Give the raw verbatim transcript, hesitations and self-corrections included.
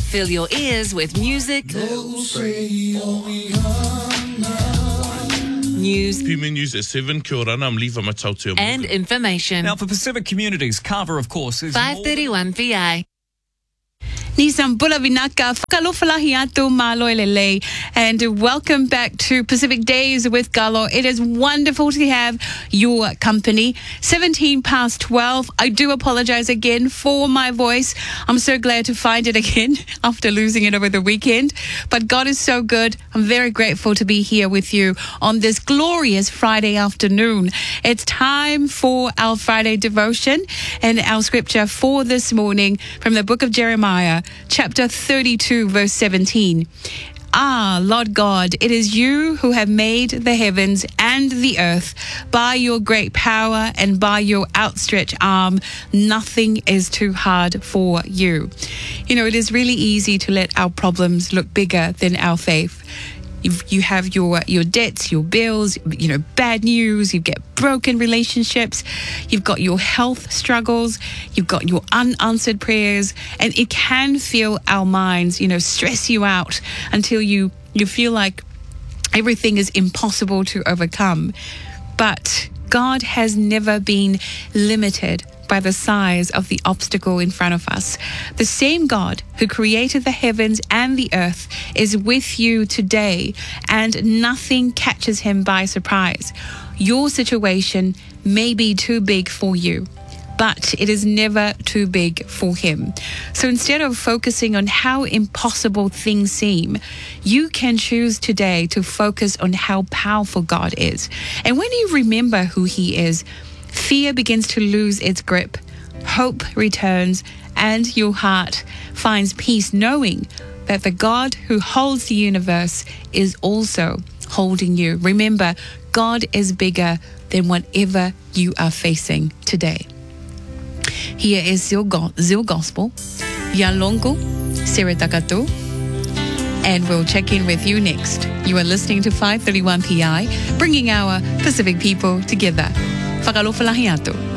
Fill your ears with music, news, Pumi News at seven. Kia ora, I'm Lever Matauti. and information. Now, for Pacific Communities, Carver, of course, is five thirty-one P I. Nisam Bula Vinaka, Whakalofalahi atu malo elele, and welcome back to Pacific Days with Galo. It is wonderful to have your company. seventeen past twelve. I do apologize again for my voice. I'm so glad to find it again after losing it over the weekend. But God is so good. I'm very grateful to be here with you on this glorious Friday afternoon. It's time for our Friday devotion and our scripture for this morning from the book of Jeremiah, chapter thirty-two, verse seventeen. Ah, Lord God, it is you who have made the heavens and the earth by your great power and by your outstretched arm. Nothing is too hard for you. You know, it is really easy to let our problems look bigger than our faith. You've, you have your your debts, your bills, you know, bad news, you get broken relationships, you've got your health struggles, you've got your unanswered prayers, and it can fill our minds, you know, stress you out until you, you feel like everything is impossible to overcome. But God has never been limited by the size of the obstacle in front of us. The same God who created the heavens and the earth is with you today, and nothing catches him by surprise. Your situation may be too big for you, but it is never too big for him. So instead of focusing on how impossible things seem, you can choose today to focus on how powerful God is. And when you remember who he is, fear begins to lose its grip, hope returns, and your heart finds peace knowing that the God who holds the universe is also holding you. Remember, God is bigger than whatever you are facing today. Here is Zil, Go- Zil Gospel, Yalongo, Siratakato, and we'll check in with you next. You are listening to five thirty-one P I, bringing our Pacific people together. Whakalofalahi atu.